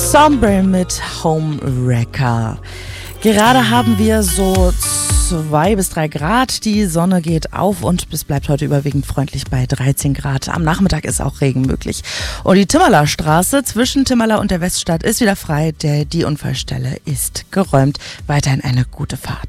Sombre mit Homewrecker. Gerade haben wir so 2 bis 3 Grad. Die Sonne geht auf und es bleibt heute überwiegend freundlich bei 13 Grad. Am Nachmittag ist auch Regen möglich. Und die Timmerler Straße zwischen Timmerler und der Weststadt ist wieder frei. Die Unfallstelle ist geräumt. Weiterhin eine gute Fahrt.